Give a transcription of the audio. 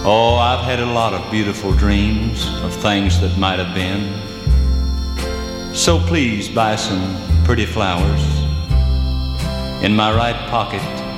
Oh, I've had a lot of beautiful dreams of things that might have been. So please buy some pretty flowers. In my right pocket